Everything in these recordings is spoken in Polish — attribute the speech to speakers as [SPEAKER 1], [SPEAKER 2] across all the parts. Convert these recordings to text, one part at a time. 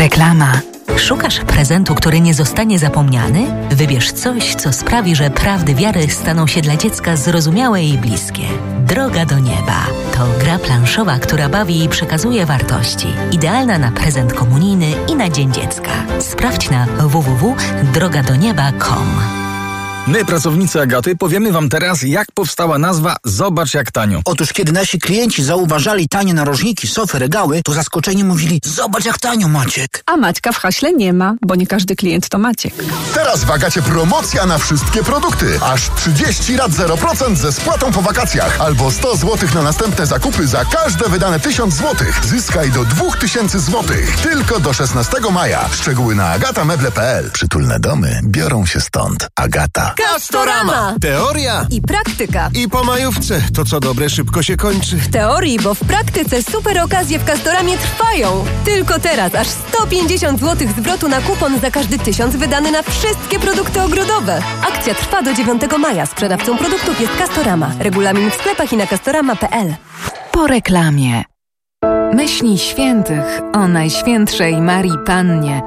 [SPEAKER 1] Reklama. Szukasz prezentu, który nie zostanie zapomniany? Wybierz coś, co sprawi, że prawdy wiary staną się dla dziecka zrozumiałe i bliskie. Droga do nieba to gra planszowa, która bawi i przekazuje wartości. Idealna na prezent komunijny i na Dzień Dziecka. Sprawdź na www.drogadonieba.com.
[SPEAKER 2] My, pracownicy Agaty, powiemy wam teraz, jak powstała nazwa Zobacz jak tanio.
[SPEAKER 3] Otóż kiedy nasi klienci zauważali tanie narożniki, sofy, regały, to zaskoczeni mówili: zobacz jak tanio, Maciek.
[SPEAKER 4] A Maćka w haśle nie ma, bo nie każdy klient to Maciek.
[SPEAKER 5] Teraz w Agacie promocja na wszystkie produkty. Aż 30 lat 0% ze spłatą po wakacjach. Albo 100 zł na następne zakupy za każde wydane 1000 zł. Zyskaj do 2000 zł. Tylko do 16 maja. Szczegóły na agatameble.pl. Przytulne domy biorą się stąd. Agata.
[SPEAKER 6] Castorama!
[SPEAKER 7] Teoria
[SPEAKER 6] I praktyka.
[SPEAKER 7] i po majówce. To co dobre szybko się kończy.
[SPEAKER 6] W teorii, bo w praktyce super okazje w Castoramie trwają. Tylko teraz aż 150 zł zwrotu na kupon za każdy 1000 wydany na wszystkie produkty ogrodowe. Akcja trwa do 9 maja. Sprzedawcą produktów jest Castorama. Regulamin w sklepach i na castorama.pl.
[SPEAKER 1] Po reklamie. Myśli świętych o Najświętszej Marii Pannie.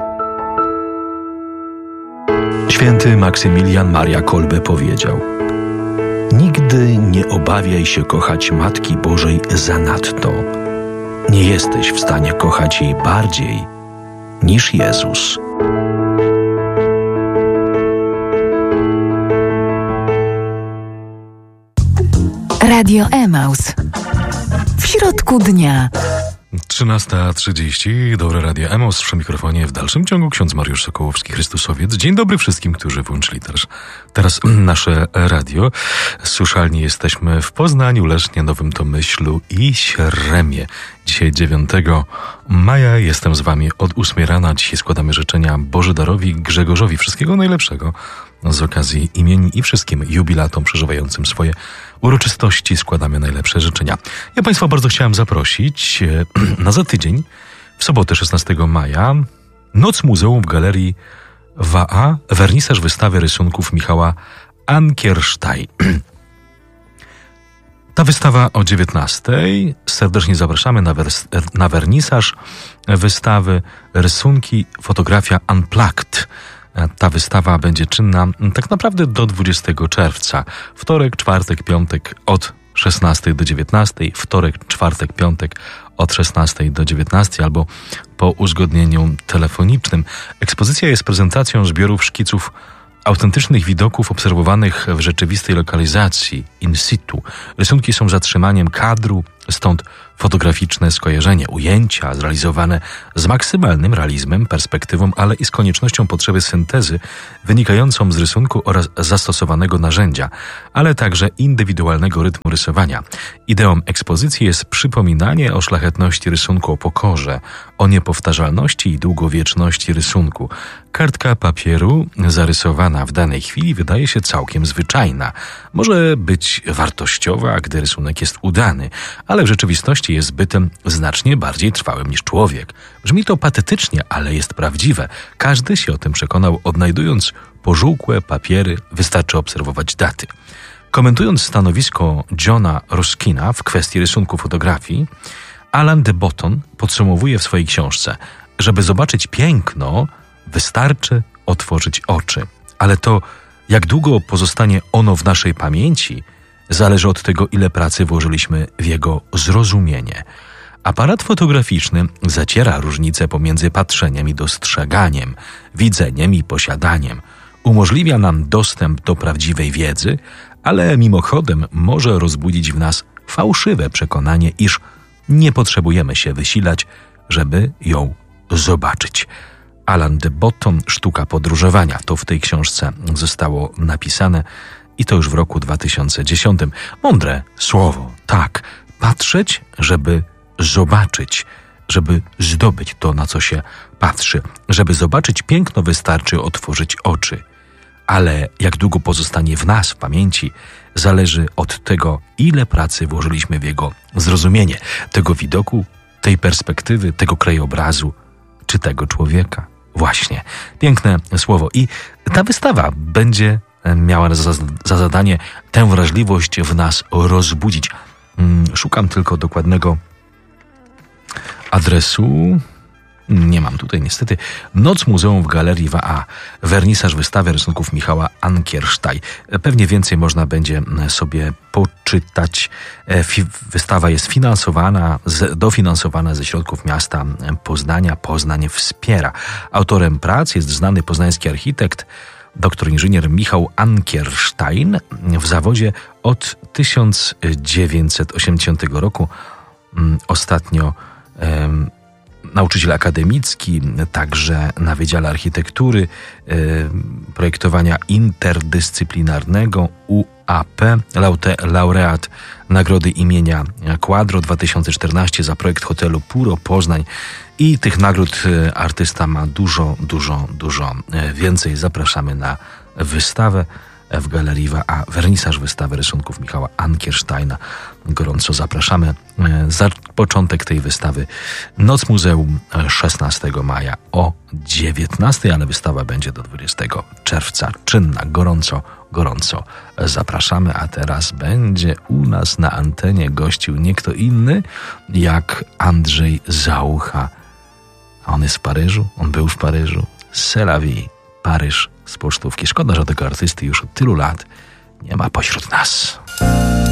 [SPEAKER 8] Święty Maksymilian Maria Kolbe powiedział: nigdy nie obawiaj się kochać Matki Bożej zanadto. Nie jesteś w stanie kochać jej bardziej niż Jezus.
[SPEAKER 1] Radio Emaus. W środku dnia.
[SPEAKER 9] 13:30, Dobre Radio Emaus, przy mikrofonie w dalszym ciągu ksiądz Mariusz Sokołowski, Chrystusowiec. Dzień dobry wszystkim, którzy włączyli teraz nasze radio. Słyszalni jesteśmy w Poznaniu, Lesznie, Nowym Tomyślu i Śremie. Dzisiaj 9 maja jestem z wami od 8 rana. Dzisiaj składamy życzenia Bożydarowi Grzegorzowi. Wszystkiego najlepszego z okazji imienin i wszystkim jubilatom przeżywającym swoje uroczystości składamy najlepsze życzenia. Ja Państwa bardzo chciałem zaprosić na za tydzień, w sobotę 16 maja, Noc Muzeum w Galerii WA, wernisaż wystawy rysunków Michała Ankerstein. Ta wystawa o 19:00. Serdecznie zapraszamy na wernisaż wystawy Rysunki, fotografia Unplugged. Ta wystawa będzie czynna tak naprawdę do 20 czerwca. Wtorek, czwartek, piątek od 16 do 19, wtorek, czwartek, piątek od 16 do 19 albo po uzgodnieniu telefonicznym. Ekspozycja jest prezentacją zbiorów szkiców autentycznych widoków obserwowanych w rzeczywistej lokalizacji, in situ. Rysunki są zatrzymaniem kadru, stąd fotograficzne skojarzenie, ujęcia zrealizowane z maksymalnym realizmem, perspektywą, ale i z koniecznością potrzeby syntezy wynikającą z rysunku oraz zastosowanego narzędzia, ale także indywidualnego rytmu rysowania. Ideą ekspozycji jest przypominanie o szlachetności rysunku, o pokorze, o niepowtarzalności i długowieczności rysunku. Kartka papieru zarysowana w danej chwili wydaje się całkiem zwyczajna. Może być wartościowa, gdy rysunek jest udany, ale w rzeczywistości jest bytem znacznie bardziej trwałym niż człowiek. Brzmi to patetycznie, ale jest prawdziwe. Każdy się o tym przekonał, odnajdując pożółkłe papiery, wystarczy obserwować daty. Komentując stanowisko Johna Ruskina w kwestii rysunku fotografii, Alain de Botton podsumowuje w swojej książce: żeby zobaczyć piękno, wystarczy otworzyć oczy. Ale to, jak długo pozostanie ono w naszej pamięci, zależy od tego, ile pracy włożyliśmy w jego zrozumienie. Aparat fotograficzny zaciera różnicę pomiędzy patrzeniem i dostrzeganiem, widzeniem i posiadaniem. Umożliwia nam dostęp do prawdziwej wiedzy, ale mimochodem może rozbudzić w nas fałszywe przekonanie, iż nie potrzebujemy się wysilać, żeby ją zobaczyć. Alain de Botton, Sztuka podróżowania. To w tej książce zostało napisane i to już w roku 2010. Mądre słowo, tak. Patrzeć, żeby zobaczyć, żeby zdobyć to, na co się patrzy. Żeby zobaczyć piękno, wystarczy otworzyć oczy. Ale jak długo pozostanie w nas, w pamięci, zależy od tego, ile pracy włożyliśmy w jego zrozumienie, tego widoku, tej perspektywy, tego krajobrazu, czy tego człowieka. Właśnie, piękne słowo. I ta wystawa będzie miała za zadanie tę wrażliwość w nas rozbudzić. Szukam tylko dokładnego adresu. Nie mam tutaj niestety. Noc Muzeum w Galerii WA. Wernisaż wystawy rysunków Michała Ankerstein. Pewnie więcej można będzie sobie poczytać. Wystawa jest dofinansowana ze środków miasta Poznania. Poznań wspiera. Autorem prac jest znany poznański architekt, doktor inżynier Michał Ankerstein, w zawodzie od 1980 roku. Ostatnio nauczyciel akademicki, także na Wydziale Architektury, projektowania interdyscyplinarnego UAP, laureat Nagrody imienia Quadro 2014 za projekt hotelu Puro Poznań. I tych nagród artysta ma dużo więcej. Zapraszamy na wystawę w Galerii WA. Wernisaż wystawy rysunków Michała Ankersteina. Gorąco zapraszamy. Za początek tej wystawy Noc Muzeum 16 maja o 19, ale wystawa będzie do 20 czerwca. Czynna. Gorąco zapraszamy. A teraz będzie u nas na antenie gościł nie kto inny jak Andrzej Załucha. A on jest w Paryżu. On był w Paryżu. C'est la vie. Paryż z pocztówki. Szkoda, że tego artysty już od tylu lat nie ma pośród nas.